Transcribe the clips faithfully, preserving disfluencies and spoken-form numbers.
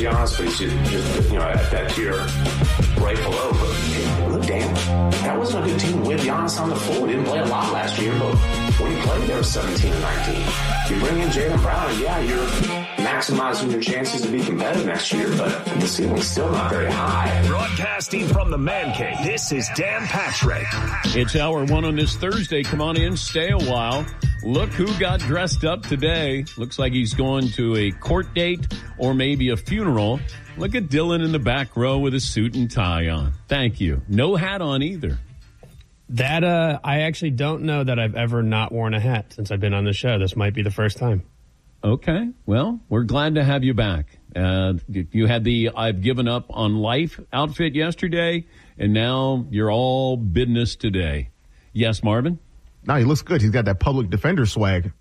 be honest with you, just, you know, at that tier right below. But hey, look, Dan, that wasn't a good team with Giannis on the floor. He didn't play a lot last year, but when he played, there was seventeen and nineteen. You bring in Jaylen Brown, and yeah, you're maximizing your chances to be competitive next year, but the ceiling's still not very high. Broadcasting from the Man Cave, this is Dan Patrick. It's hour one on this Thursday. Come on in, stay a while. Look who got dressed up today. Looks like he's going to a court date or maybe a funeral. Look at Dylan in the back row with a suit and tie on. Thank you. No hat on either. That, uh, I actually don't know that I've ever not worn a hat since I've been on the show. This might be the first time. Okay. Well, we're glad to have you back. Uh, you had the I've given up on life outfit yesterday, and now you're all business today. Yes, Marvin? No, he looks good. He's got that public defender swag.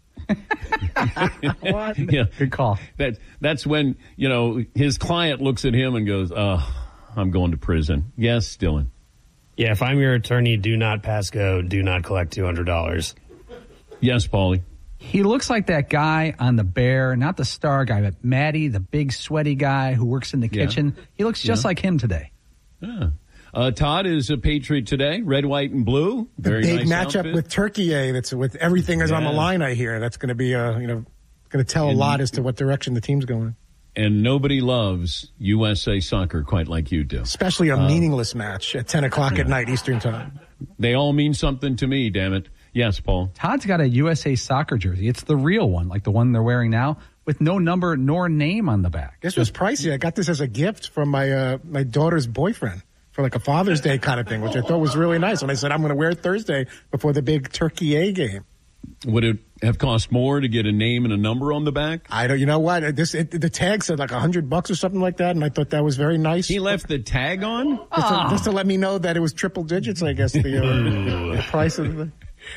What? Yeah. Good call. That, that's when, you know, his client looks at him and goes, oh, I'm going to prison. Yes, Dylan. Yeah, if I'm your attorney, do not pass go, do not collect two hundred dollars. Yes, Paulie. He looks like that guy on The Bear, not the star guy, but Matty, the big sweaty guy who works in the Yeah. kitchen. He looks just Yeah. like him today. Yeah. Uh, Todd is a Patriot today, red, white, and blue. The Very big nice matchup outfit. with Turkey, eh? That's with everything is on the Yeah. line. I hear that's going to be a you know going to tell a And- lot as to what direction the team's going. And nobody loves U S A soccer quite like you do. Especially a Uh, meaningless match at ten o'clock at night Eastern time. They all mean something to me, damn it. Yes, Paul. Todd's got a U S A soccer jersey. It's the real one, like the one they're wearing now, with no number nor name on the back. This was pricey. I got this as a gift from my uh, my daughter's boyfriend for like a Father's Day kind of thing, which I thought was really nice. And I said I'm going to wear it Thursday before the big Turkey A game. Would it have cost more to get a name and a number on the back? I don't. You know what? This it, the tag said like a hundred bucks or something like that, and I thought that was very nice. He left the tag on? Just to, just to let me know that it was triple digits, I guess, the, uh, the price of the...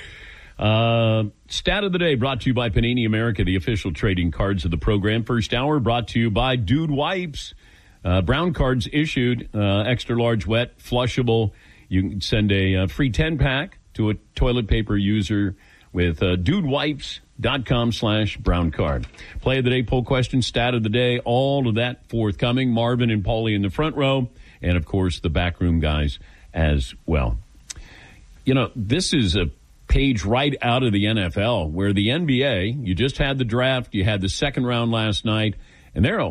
Uh, stat of the day brought to you by Panini America, the official trading cards of the program. First hour brought to you by Dude Wipes. Uh, brown cards issued, uh, extra large, wet, flushable. You can send a uh, free ten-pack to a toilet paper user with uh, dudewipes.com slash brown card. Play of the day, poll question, stat of the day, all of that forthcoming. Marvin and Paulie in the front row, and, of course, the backroom guys as well. You know, this is a page right out of the N F L, where the N B A, you just had the draft, you had the second round last night, and there are a